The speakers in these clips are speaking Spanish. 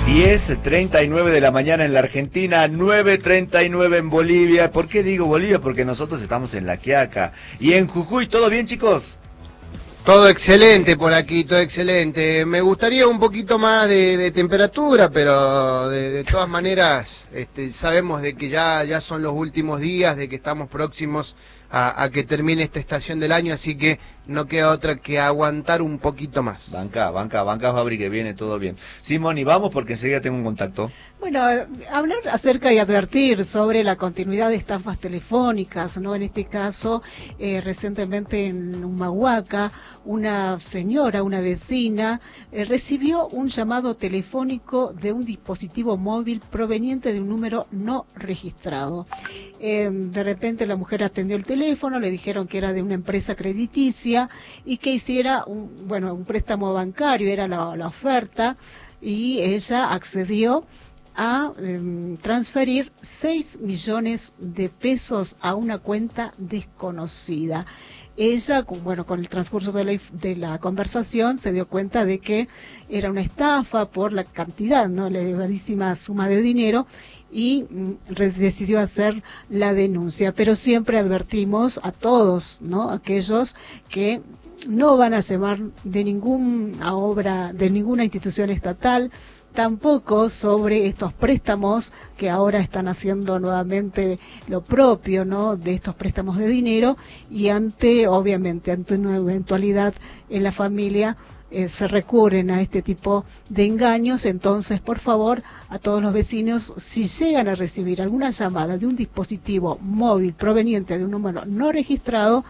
10:39 de la mañana en la Argentina, 9:39 en Bolivia. ¿Por qué digo Bolivia? Porque nosotros estamos en La Quiaca. Y en Jujuy, ¿todo bien, chicos? Todo excelente por aquí, todo excelente. Me gustaría un poquito más de temperatura, pero de todas maneras sabemos de que ya son los últimos días, de que estamos próximos a que termine esta estación del año, así que no queda otra que aguantar un poquito más. Banca, Fabri, que viene todo bien. Simón, y vamos porque enseguida tengo un contacto. Bueno, hablar acerca y advertir sobre la continuidad de estafas telefónicas, ¿no? En este caso, recientemente en Humahuaca, una señora, una vecina, recibió un llamado telefónico de un dispositivo móvil proveniente de un número no registrado. De repente la mujer atendió el teléfono, le dijeron que era de una empresa crediticia y que hiciera un préstamo bancario, era la oferta, y ella accedió a transferir 6 millones de pesos a una cuenta desconocida. Ella, con el transcurso de la conversación, se dio cuenta de que era una estafa por la cantidad, ¿no?, la elevadísima suma de dinero, y decidió hacer la denuncia. Pero siempre advertimos a todos, ¿no?, aquellos que no van a llevar de ninguna obra, de ninguna institución estatal, tampoco sobre estos préstamos que ahora están haciendo nuevamente lo propio, ¿no?, de estos préstamos de dinero, y obviamente ante una eventualidad en la familia se recurren a este tipo de engaños. Entonces, por favor, a todos los vecinos, si llegan a recibir alguna llamada de un dispositivo móvil proveniente de un número no registrado,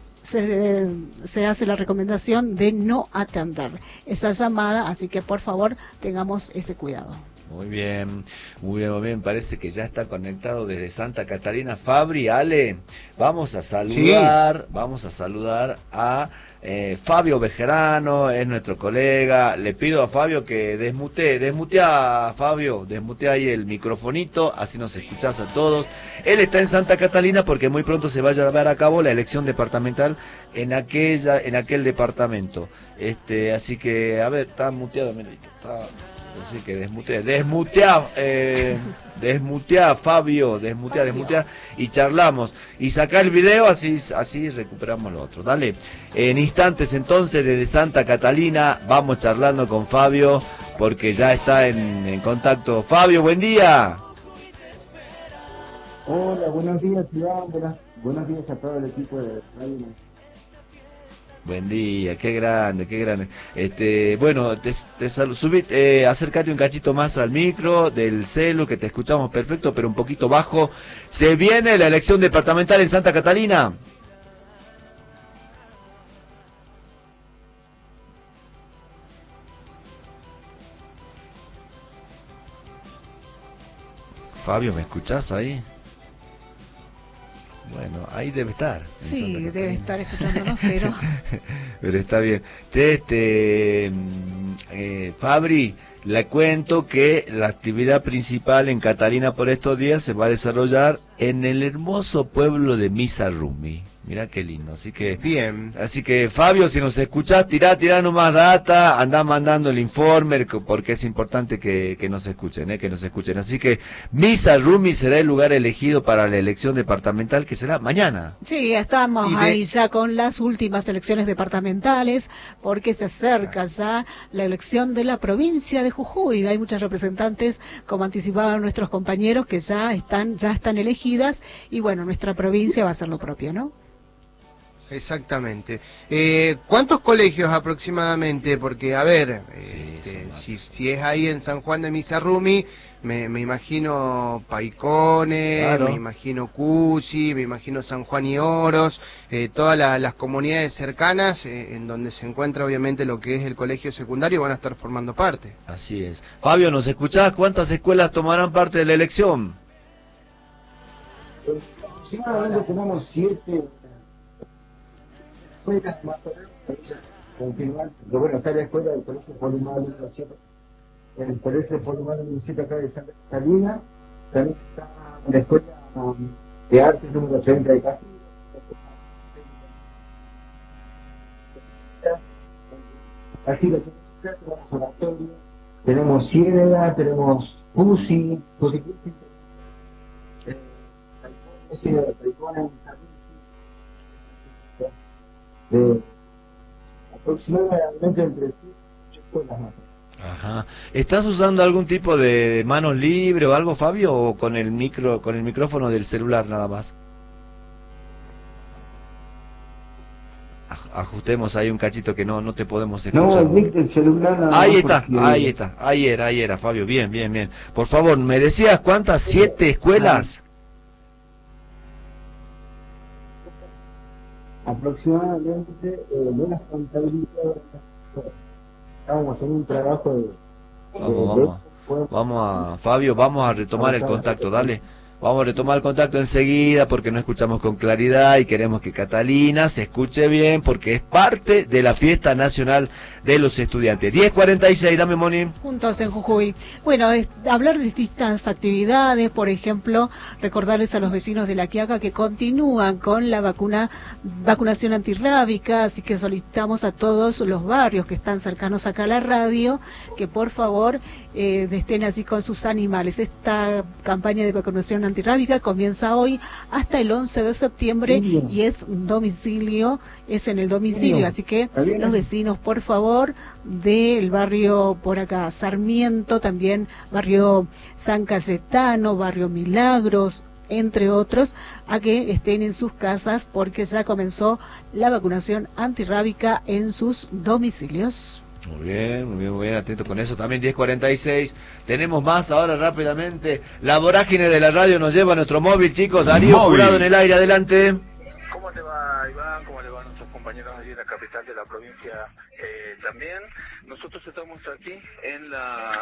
se hace la recomendación de no atender esa llamada, así que por favor tengamos ese cuidado. Muy bien, muy bien. Parece que ya está conectado desde Santa Catarina Fabri. Ale, vamos a saludar a Fabio Bejerano, es nuestro colega. Le pido a Fabio que desmutea, Fabio, desmutea ahí el microfonito, así nos escuchás a todos. Él está en Santa Catalina porque muy pronto se va a llevar a cabo la elección departamental en aquel departamento. Así que, a ver, está muteado, mira, está. Así que desmutea Fabio, desmutea y charlamos y saca el video, así recuperamos lo otro. Dale, en instantes entonces desde Santa Catalina vamos charlando con Fabio porque ya está en contacto. Fabio, buen día. Hola, buenos días, Iván, buenos días a todo el equipo de Radio. Buen día, qué grande. Bueno, acércate un cachito más al micro del celu, que te escuchamos perfecto, pero un poquito bajo. ¿Se viene la elección departamental en Santa Catalina? Fabio, ¿me escuchás ahí? Bueno, ahí debe estar. Sí, debe estar escuchándonos, pero... Pero está bien. Che, Fabri, le cuento que la actividad principal en Catalina por estos días se va a desarrollar en el hermoso pueblo de Misarrumi. Mirá qué lindo, así que... Bien. Así que, Fabio, si nos escuchás, tirá nomás data, andá mandando el informe, porque es importante que nos escuchen, que nos escuchen. Así que, Misarrumi será el lugar elegido para la elección departamental, que será mañana. Sí, estamos ahí ya con las últimas elecciones departamentales, porque se acerca ya la elección de la provincia de Jujuy. Hay muchas representantes, como anticipaban nuestros compañeros, que ya están elegidas, y bueno, nuestra provincia va a hacer lo propio, ¿no? Exactamente. ¿Cuántos colegios aproximadamente? Porque, a ver, si es ahí en San Juan de Misarrumi, me imagino Paicones, claro. Me imagino Cusi, me imagino San Juan y Oros, todas las comunidades cercanas en donde se encuentra obviamente lo que es el colegio secundario van a estar formando parte. Así es. Fabio, ¿nos escuchás? ¿Cuántas escuelas tomarán parte de la elección? Aproximadamente tenemos 7... más o menos, confirmar, pero bueno, está la escuela del Colegio Polimar el Colegio Polimar Municipio acá de Santa Catalina, también está la escuela de arte número 30 de Casi, así lo tenemos oratorio, tenemos Ciénaga, tenemos Pusi, aproximadamente entre 7 y 8 escuelas más. Ajá. ¿Estás usando algún tipo de manos libre o algo, Fabio, o con el micrófono del celular nada más? Ajustemos ahí un cachito que no te podemos escuchar. No, el mic del celular nada más. Ahí era, Fabio, bien. Por favor, ¿me decías cuántas? 7 escuelas. Aproximadamente, no las contabilizo. Estábamos haciendo un trabajo Fabio, vamos a retomar el contacto, dale. Vamos a retomar el contacto enseguida porque no escuchamos con claridad y queremos que Catalina se escuche bien porque es parte de la fiesta nacional de los estudiantes. 10:46, dame, Moni. Juntos en Jujuy. Bueno, hablar de distintas actividades, por ejemplo, recordarles a los vecinos de La Quiaca que continúan con la vacunación antirrábica, así que solicitamos a todos los barrios que están cercanos acá a la radio que por favor estén así con sus animales. Esta campaña de vacunación antirrábica comienza hoy hasta el 11 de septiembre y es en el domicilio, así que los vecinos, por favor, del barrio por acá, Sarmiento, también barrio San Cayetano, barrio Milagros, entre otros, a que estén en sus casas porque ya comenzó la vacunación antirrábica en sus domicilios. Muy bien, atento con eso. También 10:46. Tenemos más ahora rápidamente. La vorágine de la radio nos lleva a nuestro móvil, chicos. Darío Jurado en el aire, adelante. ¿Cómo te va, Iván? ¿Cómo le va a nuestros compañeros allí en la capital de la provincia? También nosotros estamos aquí en la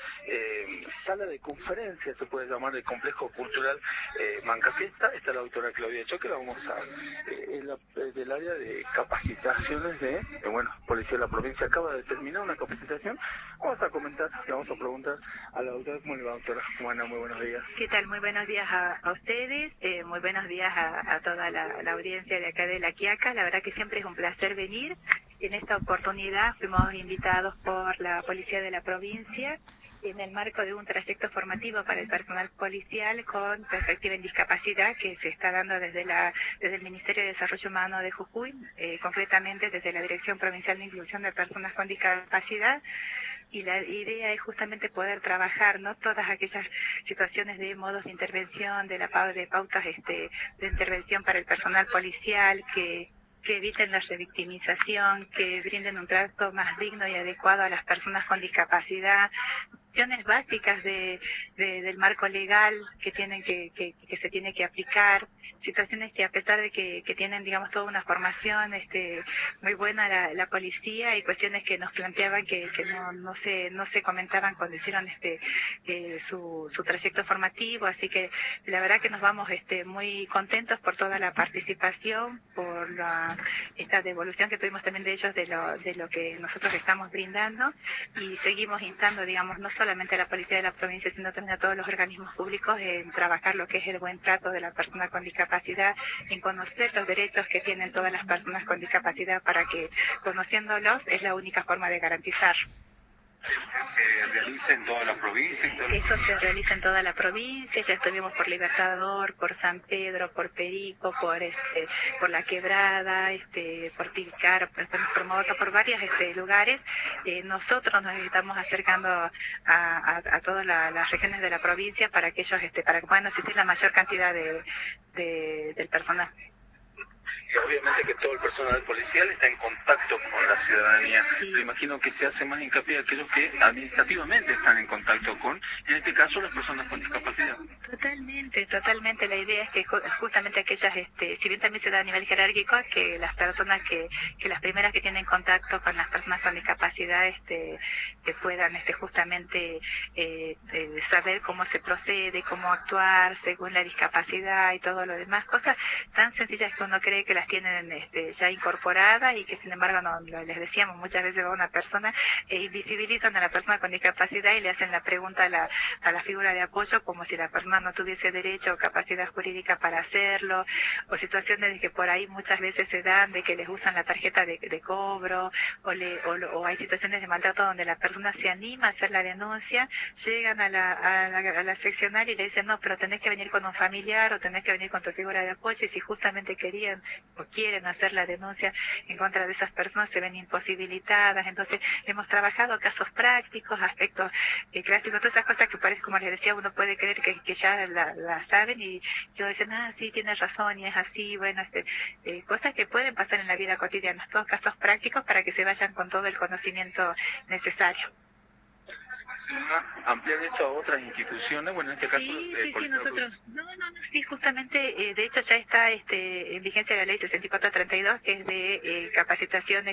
sala de conferencias, se puede llamar, del complejo cultural Mancafiesta. Está la doctora Claudia Choque, la vamos a del área de capacitaciones de Policía de la Provincia. Acaba de terminar una capacitación. Vamos a comentar, le vamos a preguntar a la doctora. ¿Cómo le va, doctora? Bueno, muy buenos días. ¿Qué tal? Muy buenos días a ustedes, muy buenos días a toda la audiencia de acá de La Quiaca. La verdad que siempre es un placer venir. En esta oportunidad fuimos invitados por la Policía de la Provincia en el marco de un trayecto formativo para el personal policial con perspectiva en discapacidad que se está dando desde el Ministerio de Desarrollo Humano de Jujuy, concretamente desde la Dirección Provincial de Inclusión de Personas con Discapacidad, y la idea es justamente poder trabajar todas aquellas situaciones de modos de intervención, de pautas de intervención para el personal policial que eviten la revictimización, que brinden un trato más digno y adecuado a las personas con discapacidad, cuestiones básicas del marco legal que se tiene que aplicar, situaciones que a pesar de que tienen, digamos, toda una formación muy buena la policía, y cuestiones que nos planteaban que no se comentaban cuando hicieron su trayecto formativo. Así que la verdad que nos vamos muy contentos por toda la participación, por esta devolución que tuvimos también de ellos de lo que nosotros estamos brindando, y seguimos instando, digamos, no solamente a la Policía de la Provincia, sino también a todos los organismos públicos en trabajar lo que es el buen trato de la persona con discapacidad, en conocer los derechos que tienen todas las personas con discapacidad, para que, conociéndolos, es la única forma de garantizar. ¿Se realiza en toda la provincia? Esto se realiza en toda la provincia. Ya estuvimos por Libertador, por San Pedro, por Perico, por La Quebrada, por Tilcara, por Modoca, por varios lugares. Nosotros nos estamos acercando a todas las regiones de la provincia para que ellos para que puedan asistir la mayor cantidad del personal. Y obviamente que todo el personal policial está en contacto con la ciudadanía. Sí. Me imagino que se hace más hincapié a aquellos que administrativamente están en contacto con, en este caso, las personas con discapacidad. Totalmente. La idea es que justamente aquellas, si bien también se da a nivel jerárquico, que las personas que las primeras que tienen contacto con las personas con discapacidad que puedan justamente saber cómo se procede, cómo actuar según la discapacidad y todo lo demás, cosas tan sencillas que uno cree cree que las tienen ya incorporadas y que sin embargo les decíamos muchas veces a una persona invisibilizan a la persona con discapacidad y le hacen la pregunta a la figura de apoyo como si la persona no tuviese derecho o capacidad jurídica para hacerlo, o situaciones de que por ahí muchas veces se dan de que les usan la tarjeta de cobro o hay situaciones de maltrato donde la persona se anima a hacer la denuncia, llegan a la seccional y le dicen no, pero tenés que venir con un familiar o tenés que venir con tu figura de apoyo, y si justamente querían o quieren hacer la denuncia en contra de esas personas se ven imposibilitadas. Entonces hemos trabajado casos prácticos, aspectos clásicos, todas esas cosas que parece, como les decía, uno puede creer que ya la saben y yo dicen, sí, tienes razón y es así, bueno, cosas que pueden pasar en la vida cotidiana, todos casos prácticos para que se vayan con todo el conocimiento necesario. ¿Se va a ampliar esto a otras instituciones? Bueno, en este caso... Sí, nosotros... Sí, justamente, de hecho ya está en vigencia la ley 6432, que es de capacitación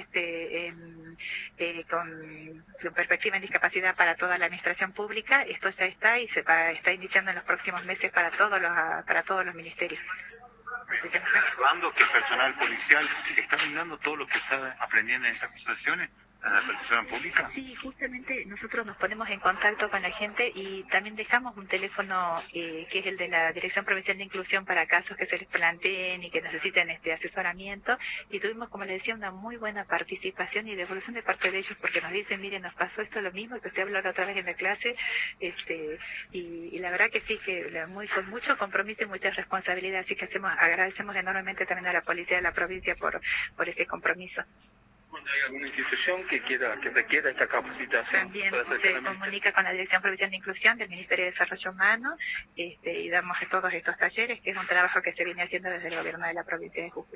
con perspectiva en discapacidad para toda la administración pública. Esto ya está y está iniciando en los próximos meses para todos los ministerios. ¿Estás observando que el personal policial está brindando todo lo que está aprendiendo en estas capacitaciones a la persona pública? Sí, justamente nosotros nos ponemos en contacto con la gente y también dejamos un teléfono que es el de la Dirección Provincial de Inclusión para casos que se les planteen y que necesiten asesoramiento, y tuvimos, como les decía, una muy buena participación y devolución de parte de ellos, porque nos dicen, miren, nos pasó esto lo mismo que usted habló la otra vez en la clase, y la verdad que sí, que con mucho compromiso y mucha responsabilidad, así que agradecemos enormemente también a la policía de la provincia por ese compromiso. ¿Hay alguna institución que requiera esta capacitación? También se comunica con la Dirección Provincial de Inclusión del Ministerio de Desarrollo Humano y damos todos estos talleres, que es un trabajo que se viene haciendo desde el gobierno de la provincia de Jujuy.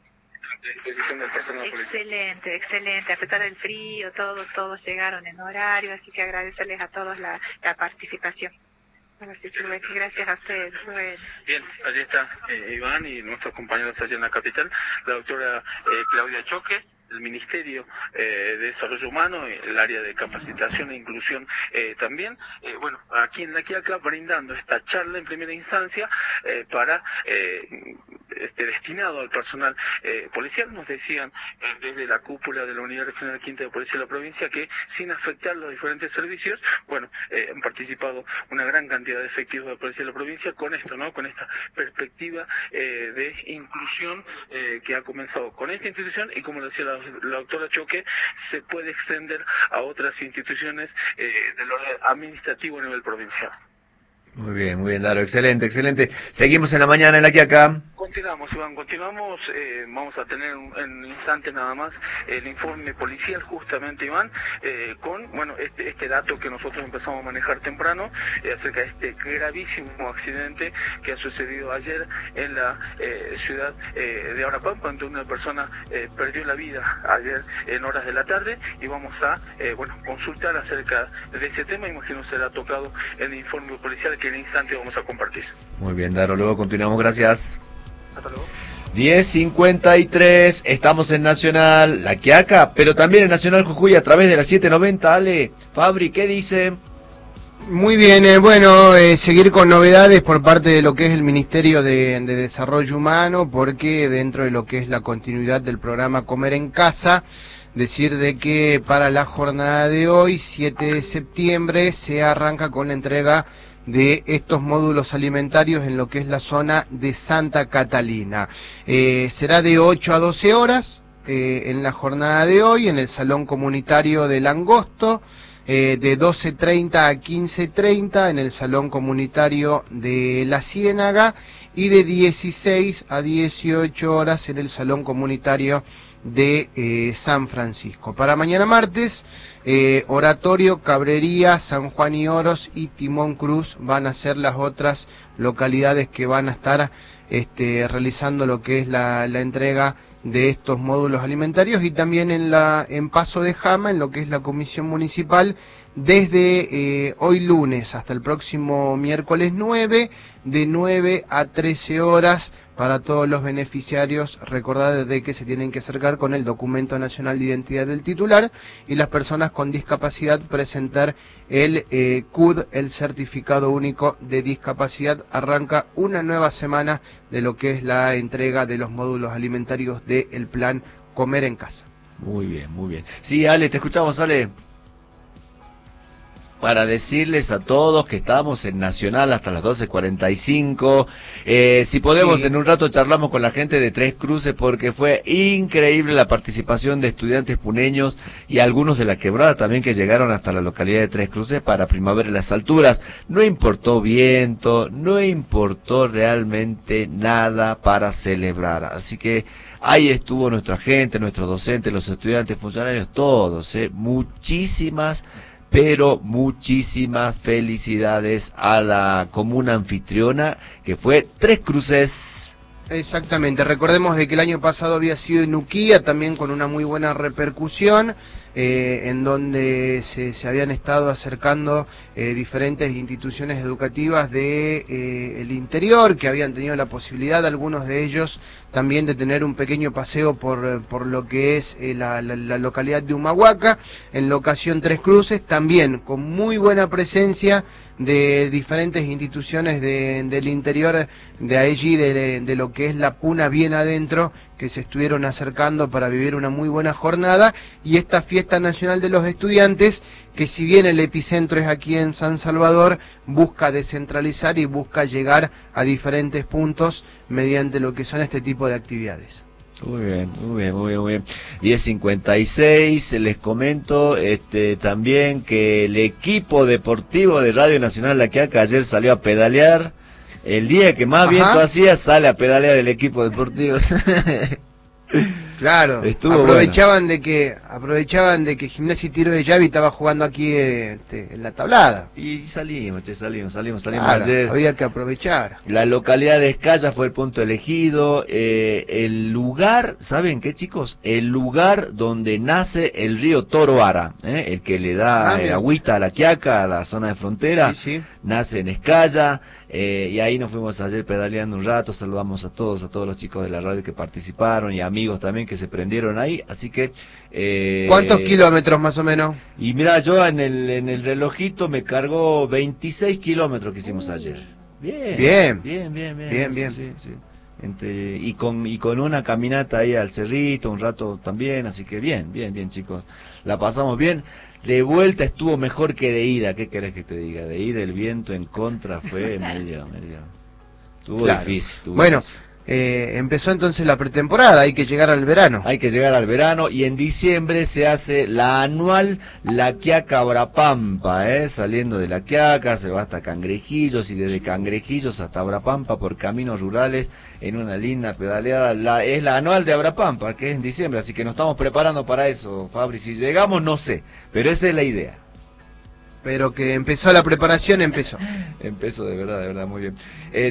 Excelente, a pesar del frío, todos llegaron en horario, así que agradecerles a todos la participación. Gracias a ustedes. Bueno. Bien, allí está Iván y nuestros compañeros allá en la capital, la doctora Claudia Choque, el Ministerio de Desarrollo Humano, el área de capacitación e inclusión también. Bueno, aquí en la Quiaca brindando esta charla en primera instancia para destinado al personal policial. Nos decían desde la cúpula de la Unidad Regional Quinta de Policía de la provincia que sin afectar los diferentes servicios, bueno, han participado una gran cantidad de efectivos de la Policía de la provincia con esto, ¿no? Con esta perspectiva de inclusión que ha comenzado con esta institución y, como lo decía la doctora Choque, se puede extender a otras instituciones del orden administrativo a nivel provincial. Muy bien, Daro, excelente. Seguimos en la mañana en la Quiaca. Continuamos, Iván, vamos a tener en un instante nada más el informe policial, justamente, Iván, con, bueno, este dato que nosotros empezamos a manejar temprano, acerca de este gravísimo accidente que ha sucedido ayer en la ciudad de Aurapampa, donde una persona perdió la vida ayer en horas de la tarde, y vamos a, consultar acerca de ese tema. Imagino será tocado en el informe policial que en el instante vamos a compartir. Muy bien, Daro, luego continuamos, gracias. Hasta luego. 10:53, estamos en Nacional La Quiaca, pero también en Nacional Jujuy a través de la 790. Ale, Fabri, ¿qué dice? Muy bien, seguir con novedades por parte de lo que es el Ministerio de Desarrollo Humano, porque dentro de lo que es la continuidad del programa Comer en Casa, decir de que para la jornada de hoy, 7 de septiembre, se arranca con la entrega de estos módulos alimentarios en lo que es la zona de Santa Catalina. Será de 8 a 12 horas en la jornada de hoy en el Salón Comunitario del Angosto, de 12:30 a 15:30 en el Salón Comunitario de La Ciénaga y de 16 a 18 horas en el Salón Comunitario de San Francisco. Para mañana martes, Oratorio, Cabrería, San Juan y Oros y Timón Cruz van a ser las otras localidades que van a estar realizando lo que es la entrega de estos módulos alimentarios, y también en Paso de Jama, en lo que es la Comisión Municipal, desde hoy lunes hasta el próximo miércoles 9, de 9 a 13 horas para todos los beneficiarios. Recordad de que se tienen que acercar con el documento nacional de identidad del titular, y las personas con discapacidad presentar el CUD, el certificado único de discapacidad. Arranca una nueva semana de lo que es la entrega de los módulos alimentarios del plan Comer en Casa. Muy bien, muy bien. Sí, Ale, te escuchamos, Ale. Para decirles a todos que estamos en Nacional hasta las 12:45. Si podemos, en un rato charlamos con la gente de Tres Cruces, porque fue increíble la participación de estudiantes puneños y algunos de la Quebrada también, que llegaron hasta la localidad de Tres Cruces para Primavera en las Alturas. No importó viento, no importó realmente nada para celebrar. Así que ahí estuvo nuestra gente, nuestros docentes, los estudiantes, funcionarios, todos. Muchísimas, pero muchísimas felicidades a la comuna anfitriona, que fue Tres Cruces. Exactamente, recordemos de que el año pasado había sido en Uquía, también con una muy buena repercusión, en donde se habían estado acercando diferentes instituciones educativas de el interior, que habían tenido la posibilidad, algunos de ellos, también de tener un pequeño paseo por lo que es la localidad de Humahuaca. En la ocasión Tres Cruces, también con muy buena presencia de diferentes instituciones del interior de allí, de lo que es la Puna bien adentro, que se estuvieron acercando para vivir una muy buena jornada, y esta fiesta nacional de los estudiantes, que si bien el epicentro es aquí en San Salvador, busca descentralizar y busca llegar a diferentes puntos mediante lo que son este tipo de actividades. Muy bien, muy bien, muy bien, muy bien. 10:56, les comento también que el equipo deportivo de Radio Nacional La Quiaca ayer salió a pedalear. El día que más viento hacía, sale a pedalear el equipo deportivo. Claro, aprovechaban de que Gimnasia y Tiro de Llavi estaba jugando aquí en la tablada. Y salimos claro, ayer. Había que aprovechar. La localidad de Escaya fue el punto elegido. El lugar, ¿saben qué, chicos? El lugar donde nace el río Toroara, el que le da agüita a La Quiaca, a la zona de frontera, sí. Nace en Escaya. Y ahí nos fuimos ayer pedaleando un rato, saludamos a todos los chicos de la radio que participaron, y amigos también que se prendieron ahí, así que... ¿Cuántos kilómetros más o menos? Y mira, yo en el relojito me cargó 26 kilómetros que hicimos ayer. Bien. Sí. Y con una caminata ahí al cerrito, un rato también, así que bien, chicos. La pasamos bien. De vuelta estuvo mejor que de ida. ¿Qué querés que te diga? De ida el viento en contra fue medio. Estuvo difícil. Difícil. Empezó entonces la pretemporada, hay que llegar al verano. Hay que llegar al verano, y en diciembre se hace la anual La Quiaca Abrapampa, saliendo de La Quiaca se va hasta Cangrejillos, y desde Cangrejillos hasta Abrapampa por caminos rurales en una linda pedaleada. Es la anual de Abrapampa, que es en diciembre, así que nos estamos preparando para eso, Fabri. Si llegamos no sé, pero esa es la idea. Pero que empezó la preparación, empezó. Empezó de verdad, muy bien.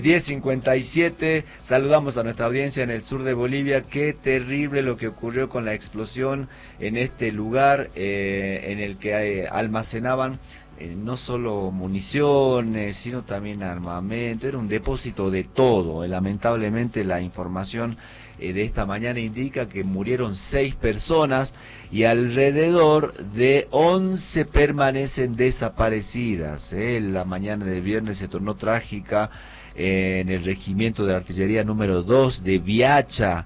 10:57, saludamos a nuestra audiencia en el sur de Bolivia. Qué terrible lo que ocurrió con la explosión en este lugar, en el que almacenaban no solo municiones, sino también armamento. Era un depósito de todo. Lamentablemente la información de esta mañana indica que murieron 6 personas y alrededor de 11 permanecen desaparecidas. La mañana del viernes se tornó trágica en el regimiento de artillería número 2 de Viacha,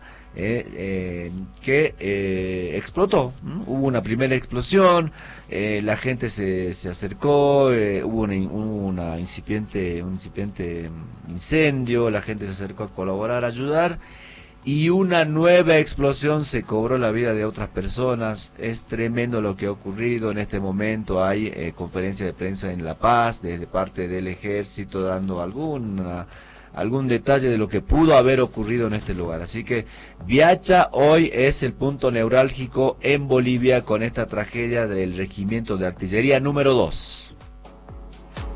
que explotó. Hubo una primera explosión, la gente se acercó, hubo un incipiente incendio, la gente se acercó a colaborar, a ayudar, y una nueva explosión se cobró la vida de otras personas. Es tremendo lo que ha ocurrido. En este momento hay conferencia de prensa en La Paz desde parte del ejército dando algún detalle de lo que pudo haber ocurrido en este lugar. Así que Viacha hoy es el punto neurálgico en Bolivia con esta tragedia del regimiento de artillería número 2.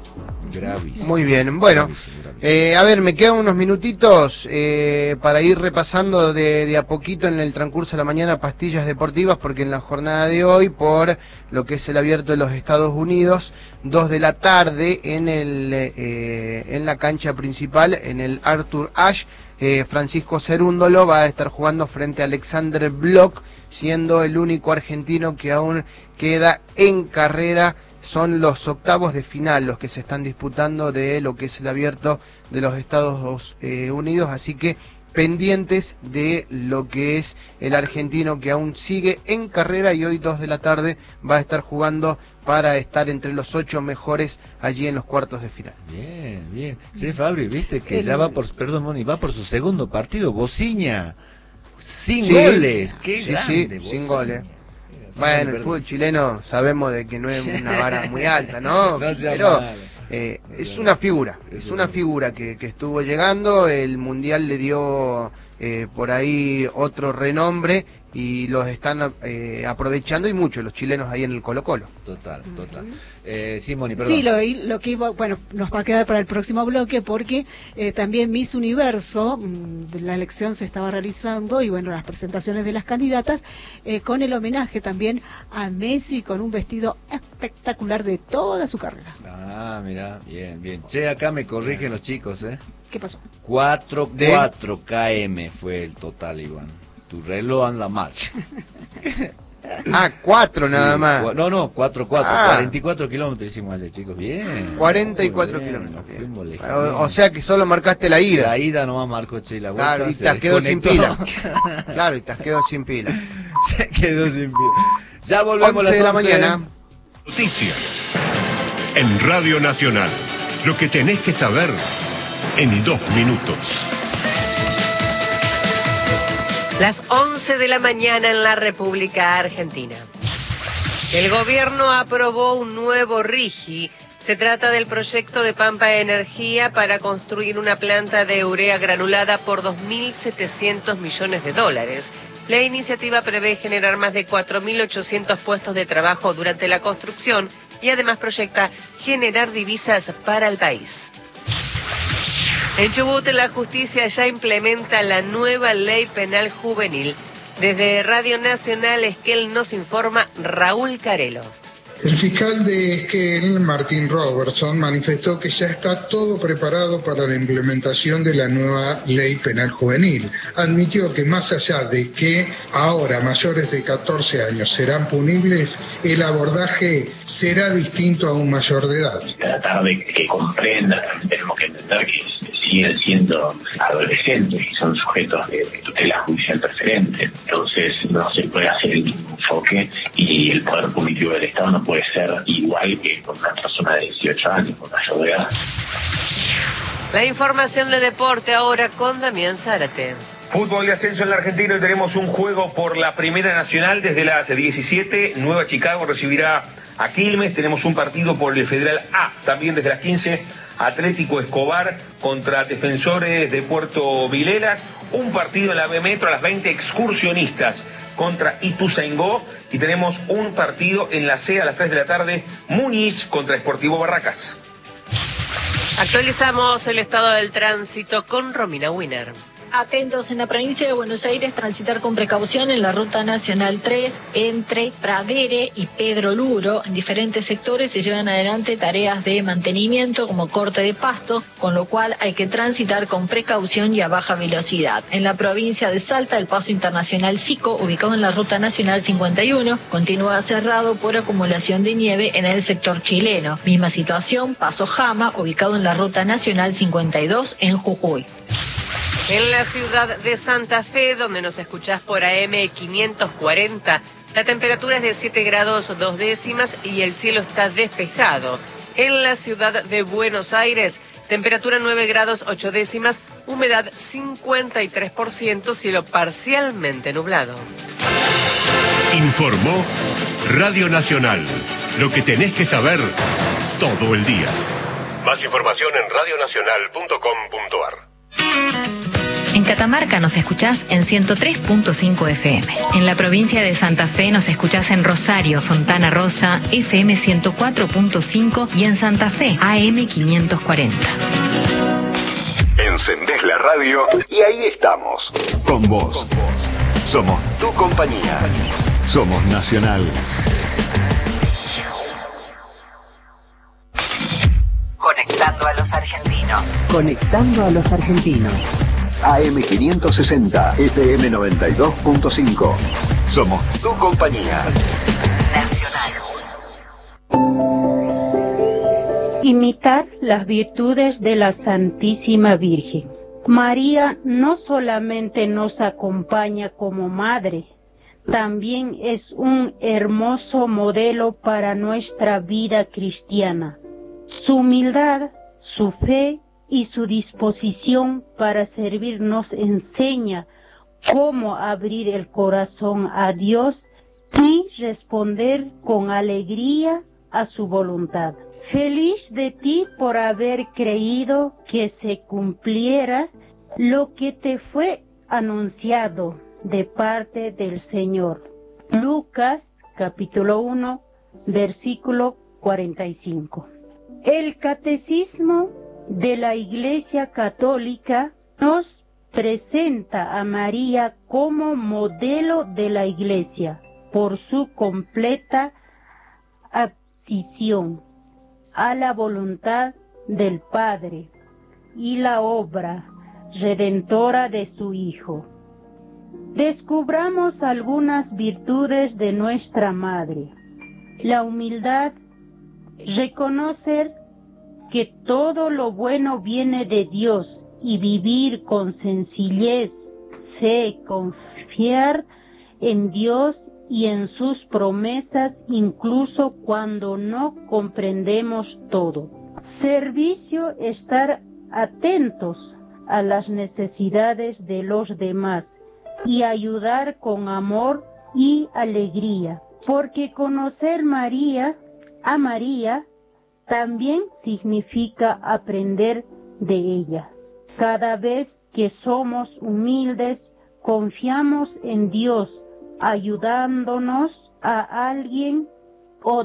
Gravísimo. Muy bien, bueno, a ver, me quedan unos minutitos para ir repasando de a poquito en el transcurso de la mañana pastillas deportivas, porque en la jornada de hoy, por lo que es el Abierto de los Estados Unidos, 2 de la tarde en la cancha principal, en el Arthur Ashe, Francisco Cerúndolo va a estar jugando frente a Alexander Bloch, siendo el único argentino que aún queda en carrera. Son los octavos de final los que se están disputando de lo que es el Abierto de los Estados Unidos, así que pendientes de lo que es el argentino que aún sigue en carrera, y hoy 2 de la tarde va a estar jugando para estar entre los 8 mejores allí en los cuartos de final. Bien, bien. Sí, Fabri, viste que ya va por su segundo partido, Bociña, sin goles, qué grande, sin goles. Bueno, el fútbol chileno sabemos de que no es una vara muy alta, ¿no? Pero es una figura, que estuvo llegando, el Mundial le dio por ahí otro renombre y los están aprovechando, y mucho los chilenos ahí en el Colo-Colo. Total. Simoni, perdón. Sí, lo que iba, bueno, nos va a quedar para el próximo bloque, porque también Miss Universo, la elección se estaba realizando, y bueno, las presentaciones de las candidatas, con el homenaje también a Messi, con un vestido espectacular de toda su carrera. Ah, mira, bien. Che, acá me corrigen los chicos, ¿Qué pasó? 4 km fue el total, Iván. Tu reloj anda mal. 4 nada más. 4, 44 kilómetros hicimos ayer, chicos. Bien. 44 bien, kilómetros. O sea que solo marcaste la ida. La ida nomás marcó, che, la vuelta. Claro, y te quedó sin pila. Claro, y te quedó sin pila. Se quedó sin pila. Ya volvemos a las 11 de la mañana. Noticias en Radio Nacional. Lo que tenés que saber en 2 minutos. Las 11 de la mañana en la República Argentina. El gobierno aprobó un nuevo RIGI. Se trata del proyecto de Pampa Energía para construir una planta de urea granulada por $2.700 millones. La iniciativa prevé generar más de 4.800 puestos de trabajo durante la construcción y además proyecta generar divisas para el país. En Chubut, la justicia ya implementa la nueva ley penal juvenil. Desde Radio Nacional Esquel nos informa Raúl Carelo. El fiscal de Esquel, Martín Robertson, manifestó que ya está todo preparado para la implementación de la nueva ley penal juvenil. Admitió que más allá de que ahora mayores de 14 años serán punibles, el abordaje será distinto a un mayor de edad. Tratar de que comprendan, tenemos que entender que siguen siendo adolescentes y son sujetos de tutela judicial preferente. Entonces no se puede hacer el mismo enfoque, y el poder punitivo del Estado no puede ser igual que con una persona de 18 años, con mayor de edad. La información de deporte ahora con Damián Zárate. Fútbol de ascenso en la Argentina, y tenemos un juego por la Primera Nacional desde las 17. Nueva Chicago recibirá a Quilmes. Tenemos un partido por el Federal A, también desde las 15. Atlético Escobar contra Defensores de Puerto Vilelas. Un partido en la B Metro a las 20, Excursionistas contra Ituzaingó. Y tenemos un partido en la C a las 3 de la tarde, Muniz contra Sportivo Barracas. Actualizamos el estado del tránsito con Romina Winner. Atentos en la provincia de Buenos Aires, transitar con precaución en la Ruta Nacional 3 entre Pradere y Pedro Luro. En diferentes sectores se llevan adelante tareas de mantenimiento como corte de pasto, con lo cual hay que transitar con precaución y a baja velocidad. En la provincia de Salta, el paso internacional Sico, ubicado en la Ruta Nacional 51, continúa cerrado por acumulación de nieve en el sector chileno. Misma situación, paso Jama, ubicado en la Ruta Nacional 52 en Jujuy. En la ciudad de Santa Fe, donde nos escuchás por AM 540, la temperatura es de 7 grados 2 décimas y el cielo está despejado. En la ciudad de Buenos Aires, temperatura 9 grados 8 décimas, humedad 53%, cielo parcialmente nublado. Informó Radio Nacional. Lo que tenés que saber todo el día. Más información en radionacional.com.ar. En Catamarca nos escuchás en 103.5 FM. En la provincia de Santa Fe nos escuchás en Rosario, Fontana Rosa, FM 104.5 y en Santa Fe, AM 540. Encendés la radio y ahí estamos. Con vos. Somos tu compañía. Somos Nacional. Conectando a los argentinos. Conectando a los argentinos. AM 560, FM 92.5. Somos tu compañía. Nacional. Imitar las virtudes de la Santísima Virgen. María no solamente nos acompaña como madre, también es un hermoso modelo para nuestra vida cristiana. Su humildad, su fe y su disposición para servir nos enseña cómo abrir el corazón a Dios y responder con alegría a su voluntad. Feliz de ti por haber creído que se cumpliera lo que te fue anunciado de parte del Señor. Lucas capítulo 1, versículo 45. El Catecismo de la Iglesia Católica nos presenta a María como modelo de la Iglesia por su completa abscisión a la voluntad del Padre y la obra redentora de su Hijo. Descubramos algunas virtudes de nuestra Madre. La humildad, reconocer que todo lo bueno viene de Dios y vivir con sencillez, fe, confiar en Dios y en sus promesas incluso cuando no comprendemos todo. Servicio, estar atentos a las necesidades de los demás y ayudar con amor y alegría, porque conocer a María también significa aprender de ella. Cada vez que somos humildes, confiamos en Dios, ayudándonos a alguien o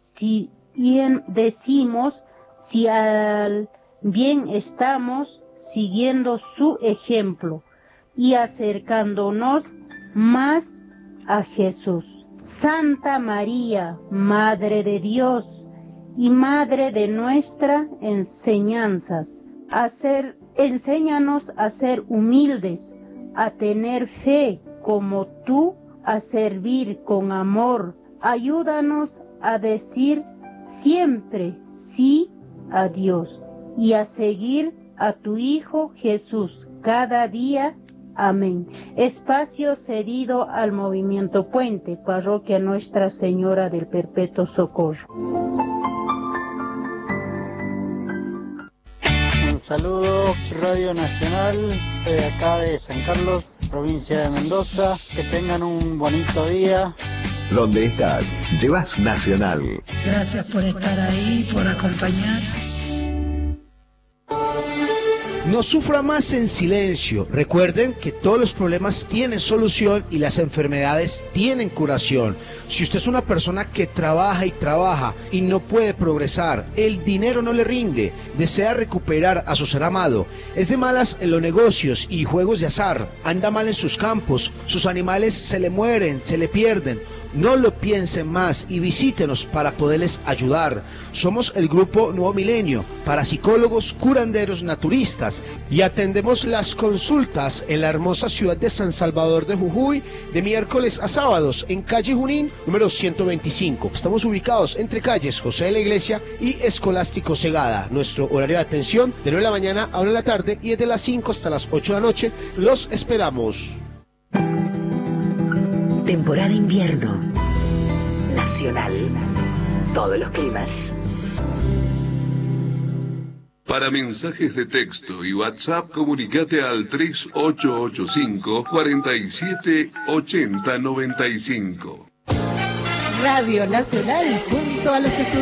decimos si al bien estamos siguiendo su ejemplo y acercándonos más a Jesús. Santa María, Madre de Dios y Madre de nuestras enseñanzas, enséñanos a ser humildes, a tener fe como tú, a servir con amor. Ayúdanos a decir siempre sí a Dios y a seguir a tu Hijo Jesús cada día. Amén. Espacio cedido al Movimiento Puente, Parroquia Nuestra Señora del Perpetuo Socorro. Un saludo, Radio Nacional, de acá de San Carlos, provincia de Mendoza. Que tengan un bonito día. ¿Dónde estás? Llevas Nacional. Gracias por estar ahí, por acompañar. No sufra más en silencio. Recuerden que todos los problemas tienen solución y las enfermedades tienen curación. Si usted es una persona que trabaja y no puede progresar, el dinero no le rinde, desea recuperar a su ser amado, es de malas en los negocios y juegos de azar, anda mal en sus campos, sus animales se le mueren, se le pierden, no lo piensen más y visítenos para poderles ayudar. Somos el grupo Nuevo Milenio, parapsicólogos, curanderos, naturistas, y atendemos las consultas en la hermosa ciudad de San Salvador de Jujuy de miércoles a sábados en calle Junín número 125. Estamos ubicados entre calles José de la Iglesia y Escolástico Segada. Nuestro horario de atención de 9 de la mañana a 1 de la tarde y desde las 5 hasta las 8 de la noche. Los esperamos. Temporada invierno. Nacional. Todos los climas. Para mensajes de texto y WhatsApp, comunicate al 3885 47 80 95. Radio Nacional junto a los estudiantes.